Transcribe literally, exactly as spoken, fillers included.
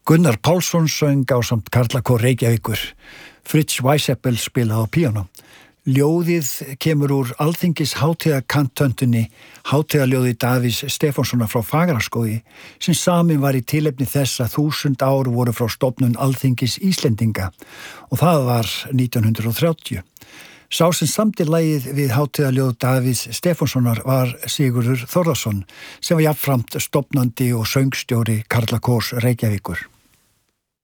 Gunnar Pálsson söng ásamt Karlakór Reykjavíkur. Fritz Weisseppel spilaði á píanó. Ljóðið kemur úr Alþingis hátíðarkantöndunni Hátíðarljóði Davíðs Stefánssonar frá Fagraskógi sem samin var í tilefni þess að þúsund ár voru frá stofnun Alþingis Íslendinga og það var nítján hundrað og þrjátíu. Sá sem samdi lagið við Hátíðarljóð Davíðs Stefánssonar var Sigurður Þórðarson sem var jafnframt stofnandi og söngstjóri Karlakórs Reykjavíkur.